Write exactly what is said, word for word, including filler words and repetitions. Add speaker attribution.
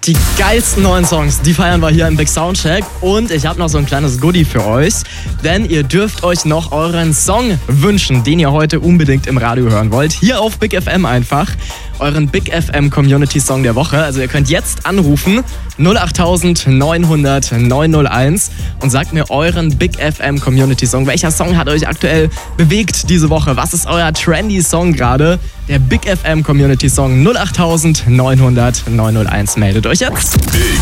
Speaker 1: Die geilsten neuen Songs, die feiern wir hier im Big Soundcheck. Und ich habe noch so ein kleines Goodie für euch. Denn ihr dürft euch noch euren Song wünschen, den ihr heute unbedingt im Radio hören wollt. Hier auf Big F M einfach. Euren Big F M Community Song der Woche. Also ihr könnt jetzt anrufen null acht neunhundert neunhunderteins und sagt mir euren Big F M Community Song. Welcher Song hat euch aktuell bewegt diese Woche? Was ist euer trendy Song gerade? Der Big F M Community Song null acht neunhundert neunhunderteins. Meldet euch jetzt.
Speaker 2: Big